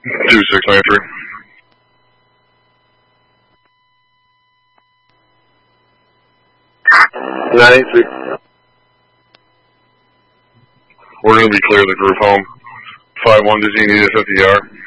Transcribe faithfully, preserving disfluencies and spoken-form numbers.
two six nine three. nine eight three. We're going to be clear of the group home. five one, does he need us at the yard?